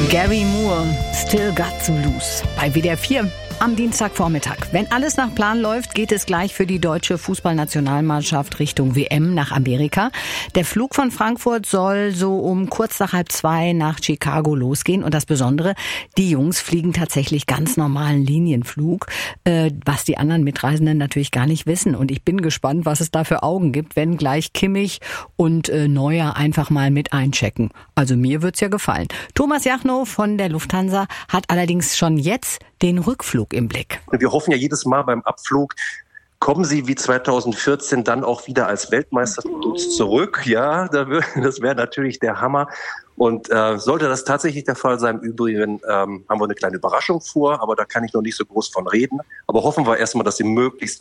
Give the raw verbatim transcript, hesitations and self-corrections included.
Gary Moore, Still Got the Blues, bei W D R vier am Dienstagvormittag. Wenn alles nach Plan läuft, geht es gleich für die deutsche Fußballnationalmannschaft Richtung W M nach Amerika. Der Flug von Frankfurt soll so um kurz nach halb zwei nach Chicago losgehen. Und das Besondere, die Jungs fliegen tatsächlich ganz normalen Linienflug, äh, was die anderen Mitreisenden natürlich gar nicht wissen. Und ich bin gespannt, was es da für Augen gibt, wenn gleich Kimmich und äh, Neuer einfach mal mit einchecken. Also mir wird's ja gefallen. Thomas Jachnow von der Lufthansa hat allerdings schon jetzt den Rückflug im Blick. Wir hoffen ja jedes Mal beim Abflug, kommen Sie wie zweitausendvierzehn dann auch wieder als Weltmeister zu uns zurück? Ja, das wäre natürlich der Hammer. Und äh, sollte das tatsächlich der Fall sein, im Übrigen ähm, haben wir eine kleine Überraschung vor, aber da kann ich noch nicht so groß von reden. Aber hoffen wir erstmal, dass Sie möglichst